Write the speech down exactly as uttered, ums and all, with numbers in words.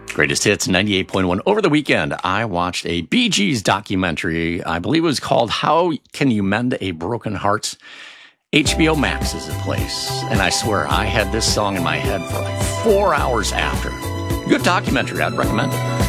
Greatest Hits ninety-eight point one. Over the weekend, I watched a Bee Gees documentary. I believe it was called How Can You Mend a Broken Heart? H B O Max is the place. And I swear, I had this song in my head for like four hours after. Good documentary. I'd recommend it.